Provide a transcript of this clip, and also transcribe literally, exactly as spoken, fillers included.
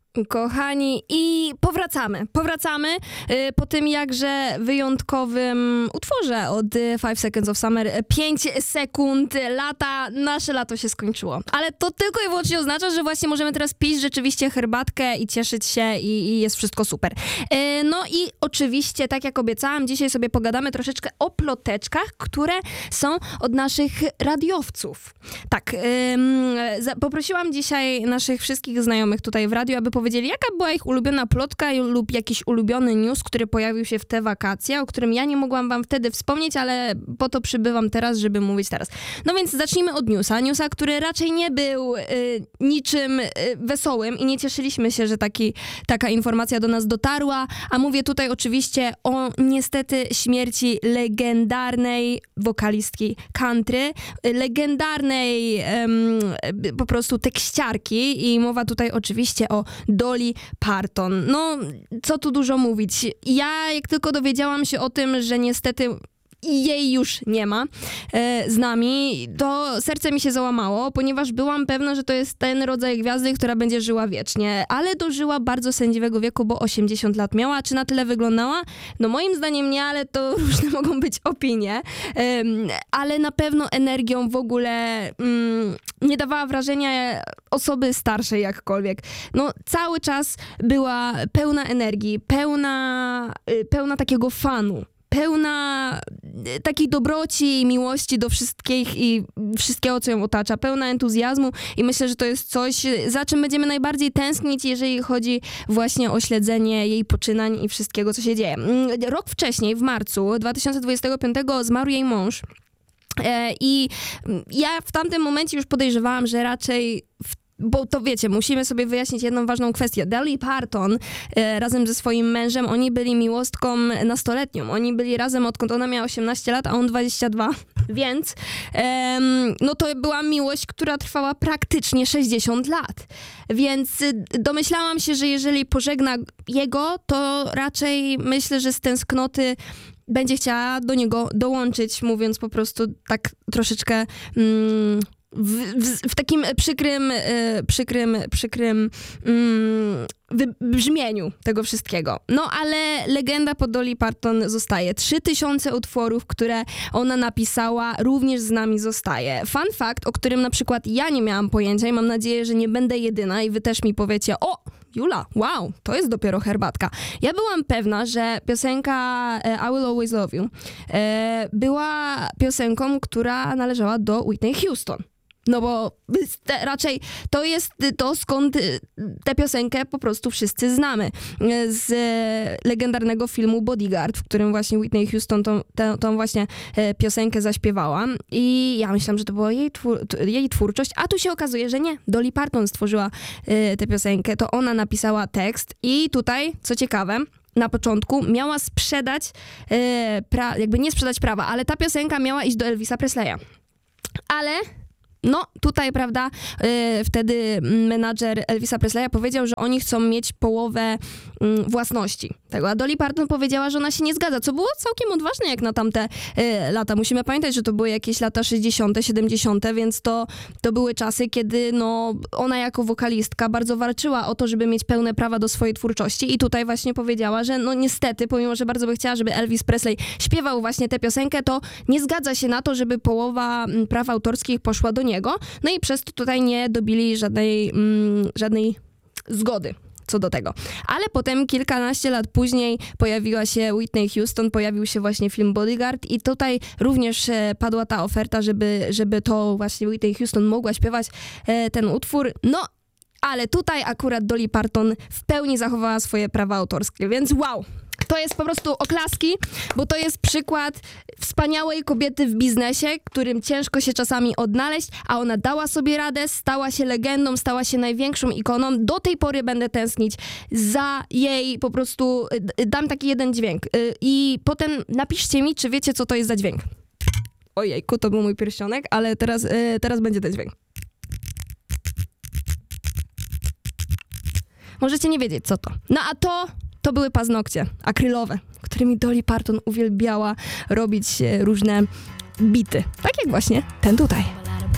Kochani, i powracamy. Powracamy y, po tym jakże wyjątkowym utworze od y, Five Seconds of Summer. Pięć sekund lata, nasze lato się skończyło. Ale to tylko i wyłącznie oznacza, że właśnie możemy teraz pić rzeczywiście herbatkę i cieszyć się i, i jest wszystko super. Y, no i oczywiście, tak jak obiecałam, dzisiaj sobie pogadamy troszeczkę o ploteczkach, które są od naszych radiowców. Tak, y, za, poprosiłam dzisiaj naszych wszystkich znajomych tutaj w radiu, aby powiedzieli, jaka była ich ulubiona plotka lub jakiś ulubiony news, który pojawił się w te wakacje, o którym ja nie mogłam wam wtedy wspomnieć, ale po to przybywam teraz, żeby mówić teraz. No więc zacznijmy od newsa. Newsa, który raczej nie był y, niczym y, wesołym i nie cieszyliśmy się, że taki, taka informacja do nas dotarła, a mówię tutaj oczywiście o niestety śmierci legendarnej wokalistki country, legendarnej y, po prostu tekściarki i mowa tutaj oczywiście o Dolly Parton. No, co tu dużo mówić. Ja, jak tylko dowiedziałam się o tym, że niestety jej już nie ma e, z nami, to serce mi się załamało, ponieważ byłam pewna, że to jest ten rodzaj gwiazdy, która będzie żyła wiecznie, ale dożyła bardzo sędziwego wieku, bo osiemdziesiąt lat miała. Czy na tyle wyglądała? No moim zdaniem nie, ale to różne mogą być opinie. E, ale na pewno energią w ogóle mm, nie dawała wrażenia osoby starszej jakkolwiek. No cały czas była pełna energii, pełna, pełna takiego fanu. Pełna takiej dobroci i miłości do wszystkich i wszystkiego, co ją otacza. Pełna entuzjazmu i myślę, że to jest coś, za czym będziemy najbardziej tęsknić, jeżeli chodzi właśnie o śledzenie jej poczynań i wszystkiego, co się dzieje. Rok wcześniej, w marcu dwa tysiące dwudziestego piątego, zmarł jej mąż. I ja w tamtym momencie już podejrzewałam, że raczej w Bo to wiecie, musimy sobie wyjaśnić jedną ważną kwestię. Dolly Parton e, razem ze swoim mężem, oni byli miłostką nastoletnią. Oni byli razem, odkąd ona miała osiemnaście lat, a on dwadzieścia dwa. Więc e, no to była miłość, która trwała praktycznie sześćdziesiąt lat. Więc domyślałam się, że jeżeli pożegna jego, to raczej myślę, że z tęsknoty będzie chciała do niego dołączyć, mówiąc po prostu tak troszeczkę... Mm, W, w, w takim przykrym, yy, przykrym, przykrym yy, brzmieniu tego wszystkiego. No ale legenda po Dolly Parton zostaje. Trzy tysiące utworów, które ona napisała, również z nami zostaje. Fun fact, o którym na przykład ja nie miałam pojęcia i mam nadzieję, że nie będę jedyna i wy też mi powiecie, o, Jula, wow, to jest dopiero herbatka. Ja byłam pewna, że piosenka I Will Always Love You e, była piosenką, która należała do Whitney Houston. No bo te, raczej to jest to, skąd tę piosenkę po prostu wszyscy znamy. Z legendarnego filmu Bodyguard, w którym właśnie Whitney Houston tą, tę, tą właśnie piosenkę zaśpiewała. I ja myślałam, że to była jej, twór, jej twórczość, a tu się okazuje, że nie. Dolly Parton stworzyła tę piosenkę, to ona napisała tekst i tutaj, co ciekawe, na początku miała sprzedać, pra, jakby nie sprzedać prawa, ale ta piosenka miała iść do Elvisa Presleya. Ale... No, tutaj, prawda, yy, wtedy menadżer Elvisa Presleya powiedział, że oni chcą mieć połowę yy, własności tego, a Dolly Parton powiedziała, że ona się nie zgadza, co było całkiem odważne jak na tamte yy, lata. Musimy pamiętać, że to były jakieś lata sześćdziesiąte, siedemdziesiąte, więc to, to były czasy, kiedy no, ona jako wokalistka bardzo walczyła o to, żeby mieć pełne prawa do swojej twórczości i tutaj właśnie powiedziała, że no niestety, pomimo, że bardzo by chciała, żeby Elvis Presley śpiewał właśnie tę piosenkę, to nie zgadza się na to, żeby połowa praw autorskich poszła do niego. No i przez to tutaj nie dobili żadnej, mm, żadnej zgody co do tego. Ale potem kilkanaście lat później pojawiła się Whitney Houston, pojawił się właśnie film Bodyguard i tutaj również e, padła ta oferta, żeby, żeby to właśnie Whitney Houston mogła śpiewać e, ten utwór. No, ale tutaj akurat Dolly Parton w pełni zachowała swoje prawa autorskie, więc wow! To jest po prostu oklaski, bo to jest przykład wspaniałej kobiety w biznesie, którym ciężko się czasami odnaleźć, a ona dała sobie radę, stała się legendą, stała się największą ikoną. Do tej pory będę tęsknić za jej po prostu, dam taki jeden dźwięk i potem napiszcie mi, czy wiecie, co to jest za dźwięk. Ojejku, to był mój pierścionek, ale teraz, teraz będzie ten dźwięk. Możecie nie wiedzieć, co to. No a to... To były paznokcie akrylowe, którymi Dolly Parton uwielbiała robić różne bity. Tak jak właśnie ten tutaj.